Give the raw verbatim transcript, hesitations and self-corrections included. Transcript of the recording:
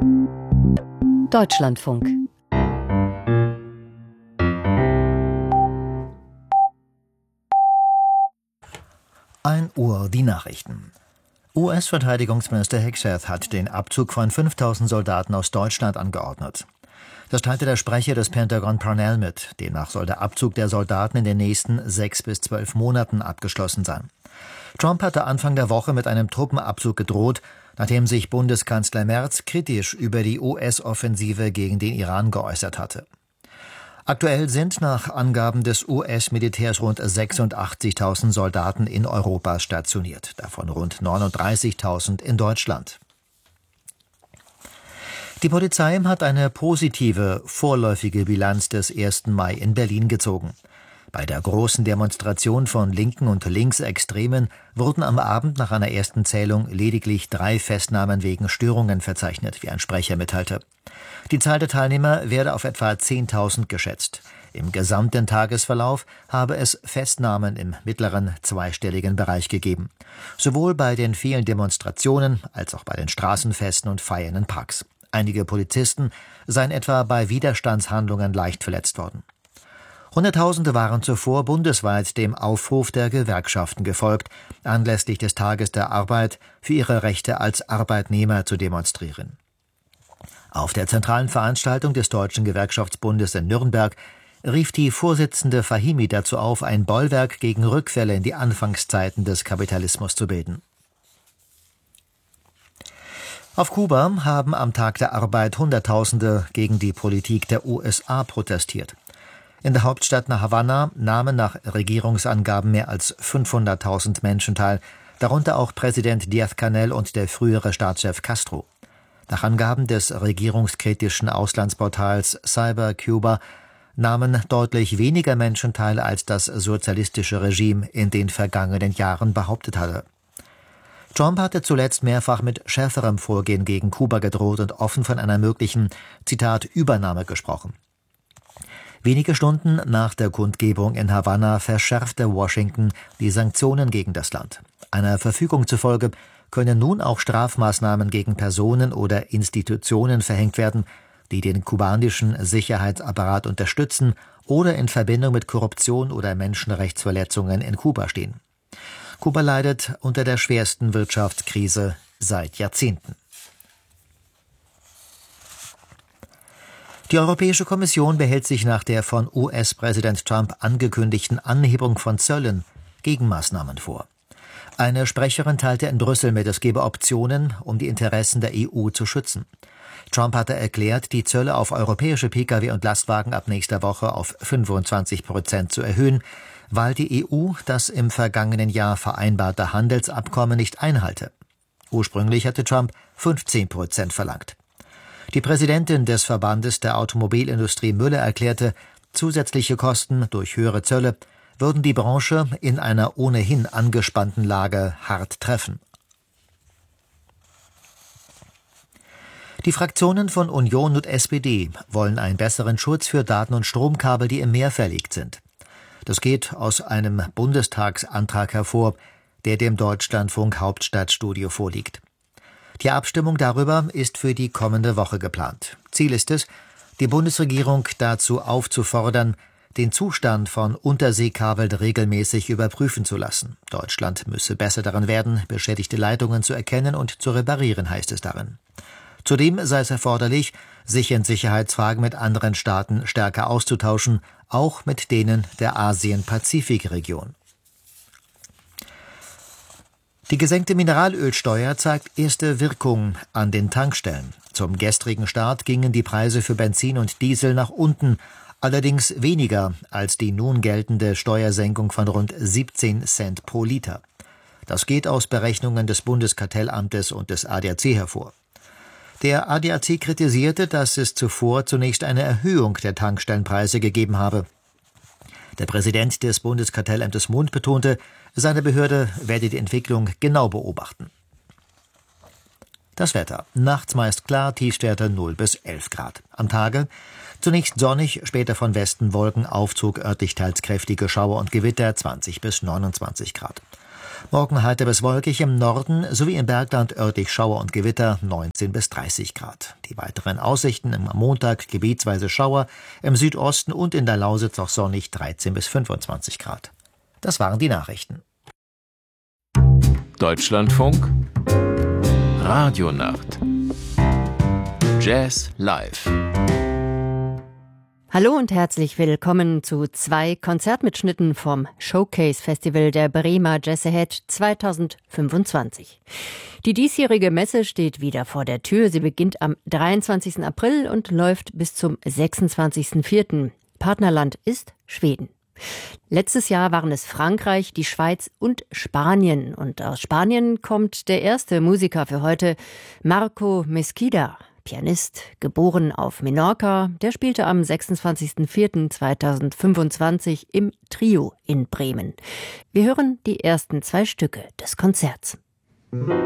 Deutschlandfunk. ein Uhr die Nachrichten. U S-Verteidigungsminister Hegseth hat den Abzug von fünftausend Soldaten aus Deutschland angeordnet. Das teilte der Sprecher des Pentagon Parnell mit. Demnach soll der Abzug der Soldaten in den nächsten sechs bis zwölf Monaten abgeschlossen sein. Trump hatte Anfang der Woche mit einem Truppenabzug gedroht, nachdem sich Bundeskanzler Merz kritisch über die U S-Offensive gegen den Iran geäußert hatte. Aktuell sind nach Angaben des U S-Militärs rund sechsundachtzigtausend Soldaten in Europa stationiert, davon rund neununddreißigtausend in Deutschland. Die Polizei hat eine positive, vorläufige Bilanz des ersten Mai in Berlin gezogen. Bei der großen Demonstration von Linken und Linksextremen wurden am Abend nach einer ersten Zählung lediglich drei Festnahmen wegen Störungen verzeichnet, wie ein Sprecher mitteilte. Die Zahl der Teilnehmer werde auf etwa zehntausend geschätzt. Im gesamten Tagesverlauf habe es Festnahmen im mittleren zweistelligen Bereich gegeben. Sowohl bei den vielen Demonstrationen als auch bei den Straßenfesten und Feiern in Parks. Einige Polizisten seien etwa bei Widerstandshandlungen leicht verletzt worden. Hunderttausende waren zuvor bundesweit dem Aufruf der Gewerkschaften gefolgt, anlässlich des Tages der Arbeit für ihre Rechte als Arbeitnehmer zu demonstrieren. Auf der zentralen Veranstaltung des Deutschen Gewerkschaftsbundes in Nürnberg rief die Vorsitzende Fahimi dazu auf, ein Bollwerk gegen Rückfälle in die Anfangszeiten des Kapitalismus zu bilden. Auf Kuba haben am Tag der Arbeit Hunderttausende gegen die Politik der U S A protestiert. In der Hauptstadt Havanna nahmen nach Regierungsangaben mehr als fünfhunderttausend Menschen teil, darunter auch Präsident Díaz-Canel und der frühere Staatschef Castro. Nach Angaben des regierungskritischen Auslandsportals Cyber Cuba nahmen deutlich weniger Menschen teil, als das sozialistische Regime in den vergangenen Jahren behauptet hatte. Trump hatte zuletzt mehrfach mit schärferem Vorgehen gegen Kuba gedroht und offen von einer möglichen, Zitat, Übernahme gesprochen. Wenige Stunden nach der Kundgebung in Havanna verschärfte Washington die Sanktionen gegen das Land. Einer Verfügung zufolge können nun auch Strafmaßnahmen gegen Personen oder Institutionen verhängt werden, die den kubanischen Sicherheitsapparat unterstützen oder in Verbindung mit Korruption oder Menschenrechtsverletzungen in Kuba stehen. Kuba leidet unter der schwersten Wirtschaftskrise seit Jahrzehnten. Die Europäische Kommission behält sich nach der von U S-Präsident Trump angekündigten Anhebung von Zöllen Gegenmaßnahmen vor. Eine Sprecherin teilte in Brüssel mit, es gebe Optionen, um die Interessen der E U zu schützen. Trump hatte erklärt, die Zölle auf europäische Pkw und Lastwagen ab nächster Woche auf fünfundzwanzig Prozent zu erhöhen, weil die E U das im vergangenen Jahr vereinbarte Handelsabkommen nicht einhalte. Ursprünglich hatte Trump fünfzehn Prozent verlangt. Die Präsidentin des Verbandes der Automobilindustrie Müller erklärte, zusätzliche Kosten durch höhere Zölle würden die Branche in einer ohnehin angespannten Lage hart treffen. Die Fraktionen von Union und S P D wollen einen besseren Schutz für Daten- und Stromkabel, die im Meer verlegt sind. Das geht aus einem Bundestagsantrag hervor, der dem Deutschlandfunk Hauptstadtstudio vorliegt. Die Abstimmung darüber ist für die kommende Woche geplant. Ziel ist es, die Bundesregierung dazu aufzufordern, den Zustand von Unterseekabeln regelmäßig überprüfen zu lassen. Deutschland müsse besser darin werden, beschädigte Leitungen zu erkennen und zu reparieren, heißt es darin. Zudem sei es erforderlich, sich in Sicherheitsfragen mit anderen Staaten stärker auszutauschen, auch mit denen der Asien-Pazifik-Region. Die gesenkte Mineralölsteuer zeigt erste Wirkung an den Tankstellen. Zum gestrigen Start gingen die Preise für Benzin und Diesel nach unten, allerdings weniger als die nun geltende Steuersenkung von rund siebzehn Cent pro Liter. Das geht aus Berechnungen des Bundeskartellamtes und des A D A C hervor. Der A D A C kritisierte, dass es zuvor zunächst eine Erhöhung der Tankstellenpreise gegeben habe. Der Präsident des Bundeskartellamtes Mund betonte, seine Behörde werde die Entwicklung genau beobachten. Das Wetter. Nachts meist klar, Tiefstwerte null bis elf Grad. Am Tage zunächst sonnig, später von Westen Wolkenaufzug, örtlich teils kräftige Schauer und Gewitter, zwanzig bis neunundzwanzig Grad. Morgen heiter bis wolkig, im Norden sowie im Bergland örtlich Schauer und Gewitter, neunzehn bis dreißig Grad. Die weiteren Aussichten: am Montag gebietsweise Schauer, im Südosten und in der Lausitz auch sonnig, dreizehn bis fünfundzwanzig Grad. Das waren die Nachrichten. Deutschlandfunk Radionacht Jazz live. Hallo und herzlich willkommen zu zwei Konzertmitschnitten vom Showcase Festival der Bremer Jazz Ahead zweitausendfünfundzwanzig. Die diesjährige Messe steht wieder vor der Tür. Sie beginnt am dreiundzwanzigsten April und läuft bis zum sechsundzwanzigsten vierten Partnerland ist Schweden. Letztes Jahr waren es Frankreich, die Schweiz und Spanien. Und aus Spanien kommt der erste Musiker für heute, Marco Mesquida. Pianist, geboren auf Menorca, der spielte am sechsundzwanzigsten vierten zweitausendfünfundzwanzig im Trio in Bremen. Wir hören die ersten zwei Stücke des Konzerts.